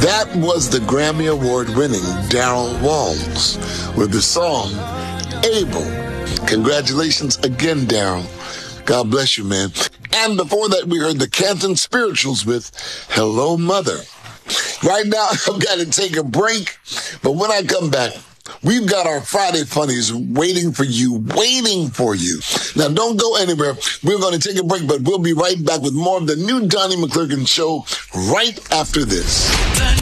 That was the Grammy Award-winning Darryl Walls with the song Able. Congratulations again, Darryl. God bless you, man. And before that, we heard the Canton Spirituals with Hello, Mother. Right now, I've got to take a break, but when I come back, we've got our Friday Funnies waiting for you. Now, don't go anywhere. We're going to take a break, but we'll be right back with more of the new Donnie McClurkin Show right after this.